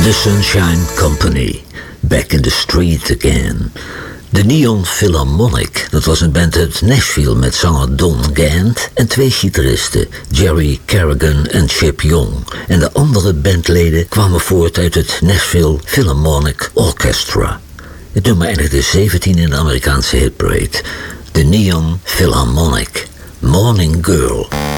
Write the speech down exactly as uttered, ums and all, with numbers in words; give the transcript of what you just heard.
The Sunshine Company, Back in the Street Again. De Neon Philharmonic, dat was een band uit Nashville met zanger Don Gant en twee gitaristen, Jerry Carrigan en Chip Young. En de andere bandleden kwamen voort uit het Nashville Philharmonic Orchestra. Het nummer eindigde zeventien in de Amerikaanse hitparade. De Neon Philharmonic, Morning Girl.